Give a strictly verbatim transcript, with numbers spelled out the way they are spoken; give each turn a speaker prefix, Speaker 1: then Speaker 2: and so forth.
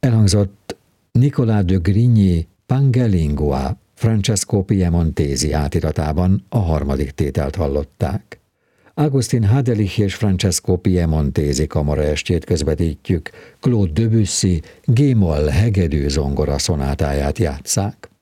Speaker 1: Elhangzott Nicolas de Grigny Pangelingua Francesco Piemontesi átiratában a harmadik tételt hallották. Agustin Hadelich és Francesco Piemontesi kamaraestjét közvetítjük, Claude Debussy G-moll hegedű zongora szonátáját játsszák.